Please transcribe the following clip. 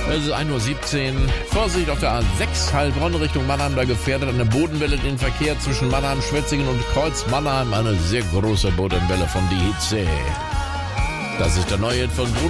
Es ist 1:17 Uhr. Vorsicht auf der A6 Heilbronn Richtung Mannheim. Da gefährdet eine Bodenwelle den Verkehr zwischen Mannheim, Schwetzingen und Kreuz Mannheim. Eine sehr große Bodenwelle von die Hitze. Das ist der neue Hit von Bruno